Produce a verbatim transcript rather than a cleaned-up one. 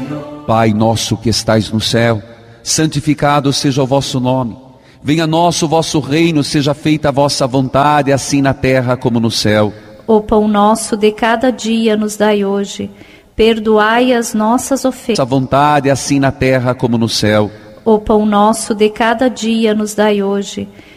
Pai nosso que estais no céu, santificado seja o vosso nome. Venha a nós o vosso reino, seja feita a vossa vontade, assim na terra como no céu. O pão nosso de cada dia nos dai hoje. Perdoai as nossas ofensas. A vontade, assim na terra como no céu. O pão nosso de cada dia nos dai hoje.